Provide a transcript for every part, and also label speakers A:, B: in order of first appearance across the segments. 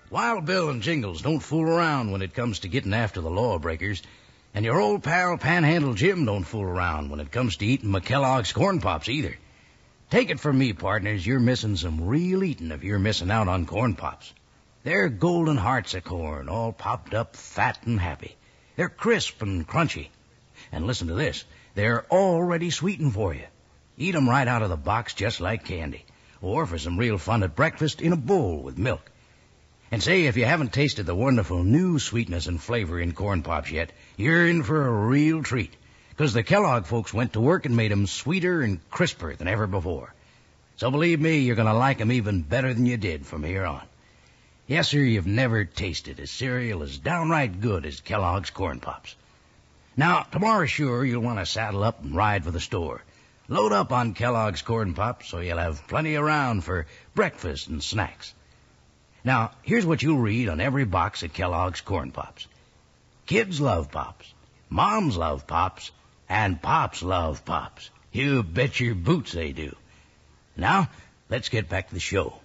A: Wild Bill and Jingles don't fool around when it comes to getting after the lawbreakers, and your old pal Panhandle Jim don't fool around when it comes to eating McKellogg's Corn Pops either. Take it from me, partners, you're missing some real eating if you're missing out on Corn Pops. They're golden hearts of corn, all popped up, fat and happy. They're crisp and crunchy. And listen to this, they're already sweetened for you. Eat 'em right out of the box just like candy. Or for some real fun at breakfast, in a bowl with milk. And say, if you haven't tasted the wonderful new sweetness and flavor in Corn Pops yet, you're in for a real treat. 'Cause the Kellogg folks went to work and made 'em sweeter and crisper than ever before. So believe me, you're going to like 'em even better than you did from here on. Yes, sir, you've never tasted a cereal as downright good as Kellogg's Corn Pops. Now, tomorrow sure you'll want to saddle up and ride for the store. Load up on Kellogg's Corn Pops so you'll have plenty around for breakfast and snacks. Now, here's what you'll read on every box of Kellogg's Corn Pops. Kids love Pops, moms love Pops, and Pops love Pops. You bet your boots they do. Now, let's get back to the show.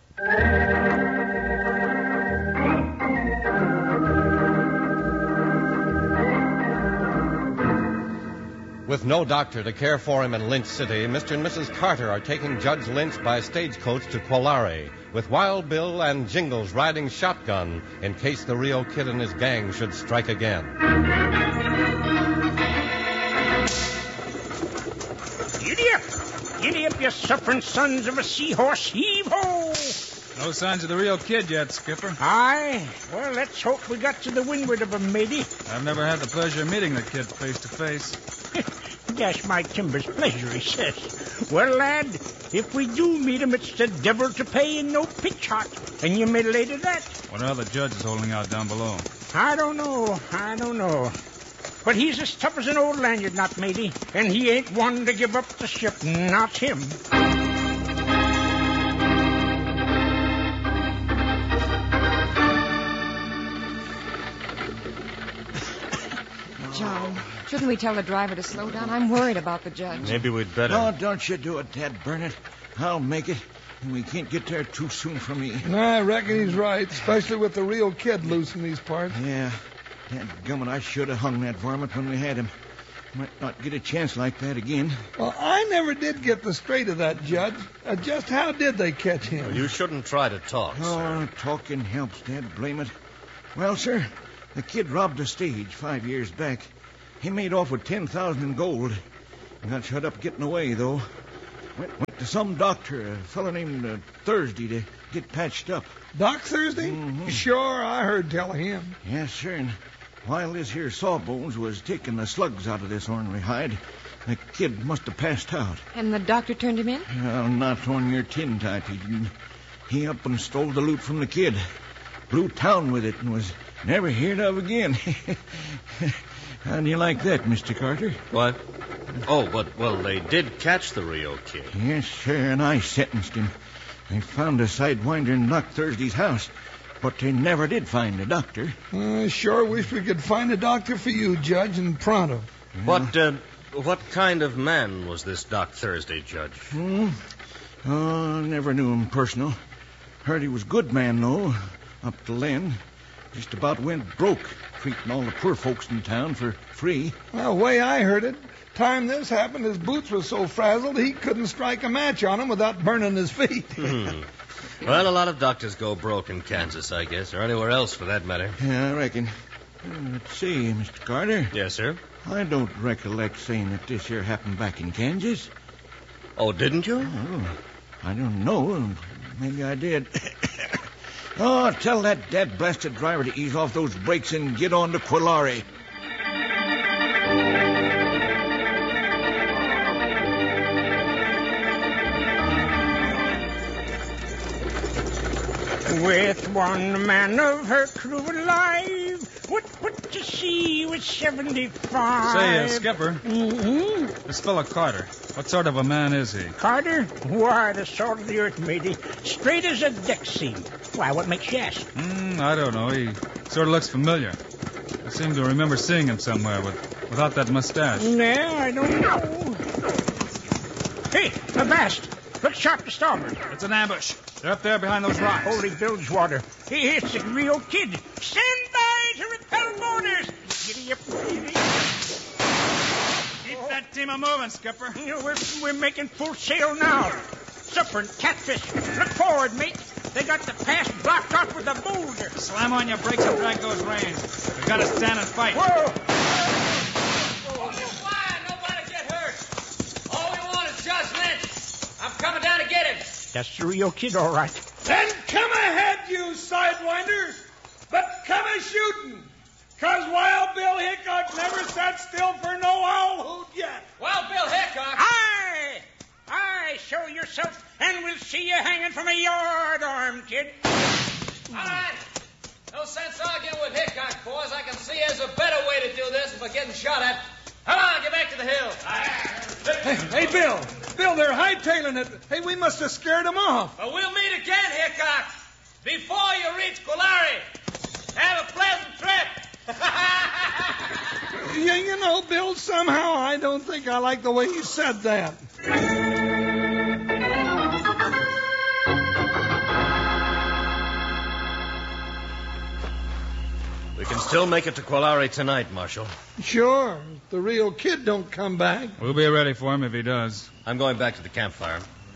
B: With no doctor to care for him in Lynch City, Mr. and Mrs. Carter are taking Judge Lynch by stagecoach to Quolare, with Wild Bill and Jingles riding shotgun in case the Rio Kid and his gang should strike again.
C: Giddy up! Giddy up, you suffering sons of a seahorse! Heave-ho!
D: No signs of the Rio Kid yet, Skipper.
C: Aye? Well, let's hope we got to the windward of him, matey.
D: I've never had the pleasure of meeting the kid face to face.
C: Dash my timbers pleasure, he says. Well, lad, if we do meet him, it's the devil to pay and no pitch hot. And you may lay to that.
D: What are the judges holding out down below?
C: I don't know. But he's as tough as an old lanyard knot, matey. And he ain't one to give up the ship. Not him.
E: John, shouldn't we tell the driver to slow down? I'm worried about the judge.
F: Maybe we'd better.
G: No, don't you do it, Dad Burnett. I'll make it. And we can't get there too soon for me.
H: I reckon he's right, especially with the Rio Kid loose in these parts.
G: Yeah. Dadgummit, I should have hung that varmint when we had him. Might not get a chance like that again.
H: Well, I never did get the straight of that, Judge. Just how did they catch him?
F: Well, you shouldn't try to talk, sir.
G: Oh, talking helps, Dad. Blame it. Well, sir, the kid robbed a stage 5 years back. He made off with $10,000 in gold. Got shut up getting away, though. Went to some doctor, a fellow named Thursday, to get patched up.
H: Doc Thursday?
G: Mm-hmm.
H: Sure, I heard tell of him.
G: Yes, sir, and while this here Sawbones was taking the slugs out of this ornery hide, the kid must have passed out.
E: And the doctor turned him in?
G: Well, not on your tin type, he didn't. He up and stole the loot from the kid. Blew town with it and was never heard of again. How do you like that, Mr. Carter?
F: What? Oh, but, well, they did catch the Rio Kid.
G: Yes, sir, and I sentenced him. They found a sidewinder in Doc Thursday's house, but they never did find a doctor.
H: I sure wish we could find a doctor for you, Judge, and pronto.
F: What kind of man was this Doc Thursday, Judge?
G: Oh, never knew him personal. Heard he was a good man, though, up to then. Just about went broke, treating all the poor folks in town for free.
H: Well, the way I heard it, time this happened, his boots were so frazzled he couldn't strike a match on them without burning his feet.
F: Well, a lot of doctors go broke in Kansas, I guess, or anywhere else for that matter.
G: Yeah, I reckon. Let's see, Mr. Carter.
F: Yes, sir?
G: I don't recollect saying that this here happened back in Kansas.
F: Oh, didn't you?
G: Oh, I don't know. Maybe I did. Oh, tell that dead-blasted driver to ease off those brakes and get on to Quolare.
C: With one man of her crew alive, what to see with 75?
D: Say, Skipper.
C: Mm-hmm.
D: This fellow Carter, what sort of a man is he?
C: Carter? Why, the salt of the earth, matey. Straight as a deck seam. Why, what makes you ask?
D: I don't know. He sort of looks familiar. I seem to remember seeing him somewhere without that mustache.
C: Yeah, I don't know. Hey, avast. Look sharp to starboard.
D: It's an ambush. They're up there behind those rocks.
C: Holy Bilgewater. It's the Rio Kid. Stand by to repel boarders. Giddy up, giddy.
D: Keep that team moving, Skipper.
C: We're making full sail now. Supper and catfish. Look forward, mate. They got the pass blocked off with a boulder.
D: Slam on your brakes and drag those reins. We've got to stand and fight.
C: Whoa!
I: Hold your fire. Nobody get hurt. All we want is Judge Lynch. I'm coming down to get him.
C: That's the Rio Kid, all right.
H: Then come ahead, you sidewinders, but come a-shooting, 'cause Wild Bill Hickok never sat still for no owl hoot yet.
I: Well, Bill Hickok.
C: Aye! Aye, show yourself, and we'll see you hanging from a yard arm, kid.
I: All right. No sense arguing with Hickok, boys. I can see there's a better way to do this than by getting shot at. Come on, get back to the hill.
H: Hey, Bill. Bill, they're hightailing it. Hey, we must have scared them off.
I: But we'll meet again, Hickok, before you reach Quilari. Have a pleasant trip.
H: Yeah, you know, Bill, somehow I don't think I like the way you said that.
F: We can still make it to Quilari tonight, Marshal.
H: Sure, if the Rio Kid don't come back.
D: We'll be ready for him if he does.
F: I'm going back to the campfire.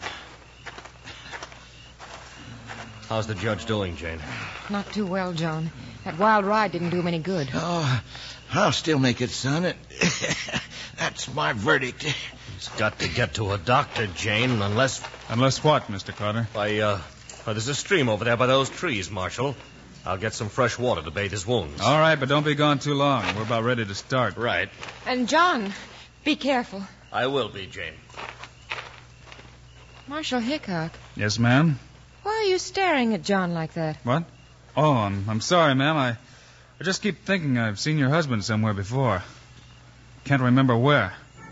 F: How's the judge doing, Jane?
E: Not too well, John. That wild ride didn't do him any good.
G: Oh, I'll still make it, son. That's my verdict.
F: He's got to get to a doctor, Jane, unless...
D: Unless what, Mr. Carter?
F: There's a stream over there by those trees, Marshal. I'll get some fresh water to bathe his wounds.
D: All right, but don't be gone too long. We're about ready to start.
F: Right.
E: And, John, be careful.
F: I will be, Jane.
E: Marshal Hickok,
D: Yes, ma'am?
E: why are you staring at John like that?
D: What? Oh, I'm sorry, ma'am. I just keep thinking I've seen your husband somewhere before. Can't remember where.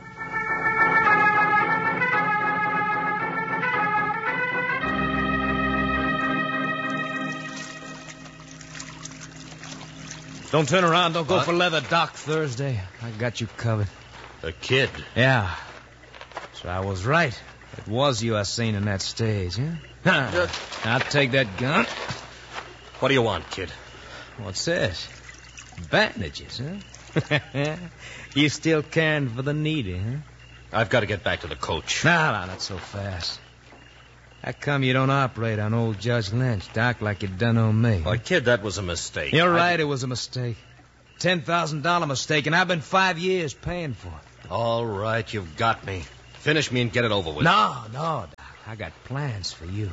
J: Don't turn around. Don't go
F: What?
J: for leather, Doc, Thursday. I got you covered.
F: The kid.
J: Yeah. So I was right. It was you I seen in that stage, huh? I'll take that gun.
F: What do you want, kid?
J: What's this? Bandages, huh? You still caring for the needy, huh?
F: I've got to get back to the coach.
J: No, not so fast. How come you don't operate on old Judge Lynch, Doc, like you done on me?
F: Well, kid, that was a mistake.
J: You're right, it was a mistake. $10,000 mistake, and I've been 5 years paying for it.
F: All right, you've got me. Finish me and get it over with.
J: No, Doc. I got plans for you.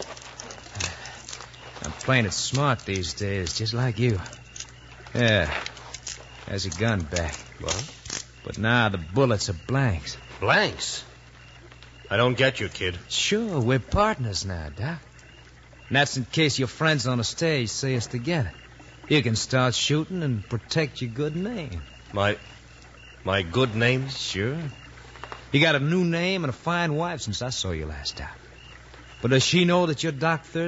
J: I'm playing it smart these days, just like you. Yeah. There's your gun back.
F: What?
J: But now the bullets are blanks.
F: Blanks? I don't get you, kid.
J: Sure, we're partners now, Doc. And that's in case your friends on the stage say us together. You can start shooting and protect your good name.
F: My good name?
J: Sure. You got a new name and a fine wife since I saw you last time. But does she know that you're Doc Thursday?